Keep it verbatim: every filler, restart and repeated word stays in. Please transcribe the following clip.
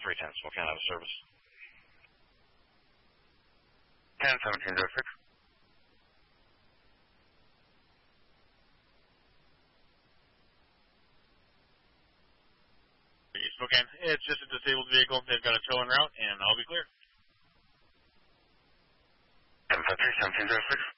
three ten, Spokane out of service. ten seventeen zero six. Spokane, it's just a disabled vehicle. They've got a tow en route, and I'll be clear. seven five three, seventeen zero six.